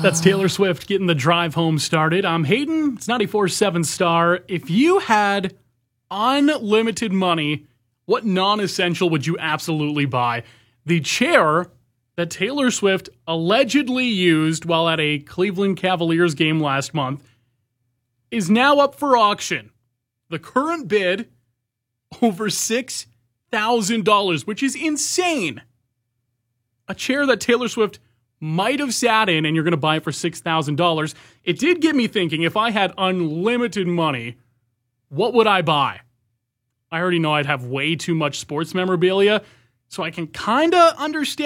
That's Taylor Swift getting the drive home started. I'm Hayden. It's 94.7 Star. If you had unlimited money, what non-essential would you absolutely buy? The chair that Taylor Swift allegedly used while at a Cleveland Cavaliers game last month is now up for auction. The current bid, over $6,000, which is insane. A chair that Taylor Swift might have sat in, and you're going to buy it for $6,000. It did get me thinking, if I had unlimited money, what would I buy? I already know I'd have way too much sports memorabilia, so I can kind of understand